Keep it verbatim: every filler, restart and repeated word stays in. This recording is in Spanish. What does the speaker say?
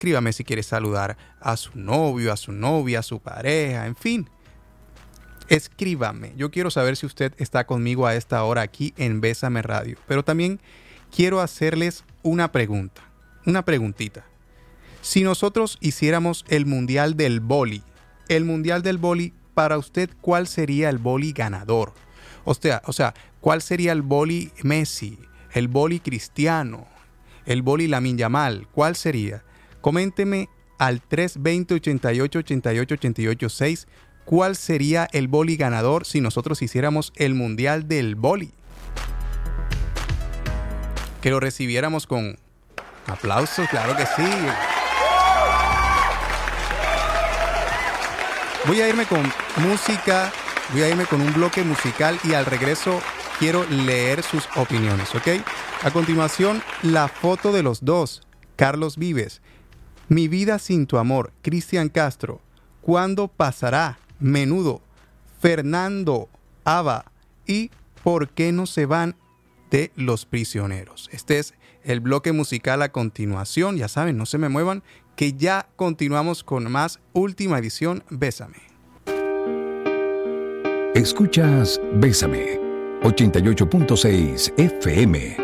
Escríbame si quiere saludar a su novio, a su novia, a su pareja, en fin. Escríbame. Yo quiero saber si usted está conmigo a esta hora aquí en Bésame Radio. Pero también quiero hacerles una pregunta, una preguntita. Si nosotros hiciéramos el Mundial del Boli, el Mundial del Boli, para usted, ¿cuál sería el boli ganador? O sea, o sea, ¿cuál sería el boli Messi, el boli Cristiano, el boli Lamine Yamal? ¿Cuál sería? Coménteme al tres dos cero, ochenta y ocho, ochenta y ocho, ochenta y ocho, seis. ¿Cuál sería el boli ganador si nosotros hiciéramos el Mundial del Boli? Que lo recibiéramos con aplausos, claro que sí. Voy a irme con música, voy a irme con un bloque musical y al regreso quiero leer sus opiniones, ¿ok? A continuación, la foto de los dos, Carlos Vives. Mi vida sin tu amor, Cristian Castro. ¿Cuándo pasará? Menudo, Fernando, Ava y ¿por qué no se van? De Los Prisioneros. Este es el bloque musical a continuación. Ya saben, no se me muevan, que ya continuamos con más Última Edición Bésame. Escuchas Bésame, ochenta y ocho punto seis F M.